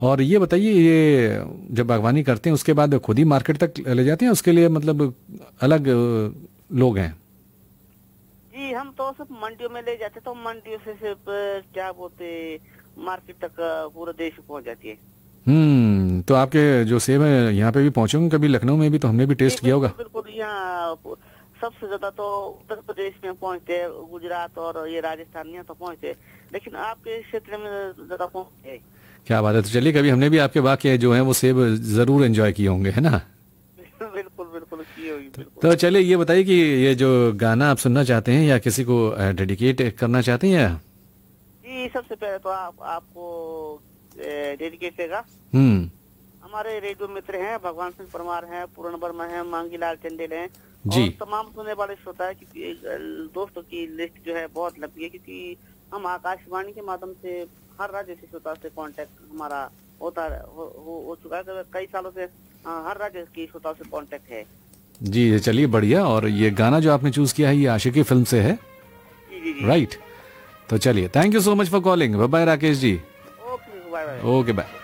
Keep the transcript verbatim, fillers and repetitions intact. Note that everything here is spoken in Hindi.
और ये बताइए, ये जब बागवानी करते हैं उसके बाद खुद ही मार्केट तक ले जाते हैं, उसके लिए मतलब अलग अ, लोग हैं? जी हम तो सिर्फ मंडियों में ले जाते, तो मंडियों से सिर्फ अ, क्या बोलते, मार्केट तक अ, पूरे देश में पहुंच जाती है। हम्म तो आपके जो सेब है यहाँ पे भी पहुंचे होंगे कभी, लखनऊ में भी तो हमने भी जी टेस्ट किया बिल्कुल होगा। बिल्कुल, यहाँ पु- सबसे ज्यादा तो उत्तर प्रदेश में पहुंचते हैं, गुजरात और ये राजस्थान यहाँ तो पहुंचते हैं, लेकिन आपके क्षेत्र में ज्यादा पहुंचते हैं। क्या बात है, तो चलिए कभी हमने भी आपके बाग के जो है वो सेब जरूर एंजॉय किए होंगे, है ना। बिल्कुल बिल्कुल की होगी बिल्कुल। तो चलिए ये बताइए कि ये जो गाना आप सुनना चाहते हैं या किसी को डेडिकेट करना चाहते हैं या? जी सबसे पहले तो आप आपको डेडिकेट रहेगा। हम्म। हमारे रेडियो मित्र हैं, भगवान सिंह परमार हैं, पूर्ण वर्मा हैं, मांगीलाल चंदेल हैं, जी। और तमाम सुनने वाले श्रोता है, क्योंकि अ, दोस्तों की लिस्ट जो है बहुत लंबी है, क्योंकि हम आकाशवाणी के माध्यम से हर राज्य से श्रोता से कांटेक्ट हमारा होता हो, हो, हो चुका है, कई सालों से अ, हर राज्य की श्रोता से कांटेक्ट है। जी चलिए बढ़िया। और ये गाना जो आपने चूज किया है ये आशिकी फिल्म से है, जी जी जी। राइट? तो चलिए, thank you so much for calling. Bye bye Rakesh ji. Okay bye bye. Okay bye.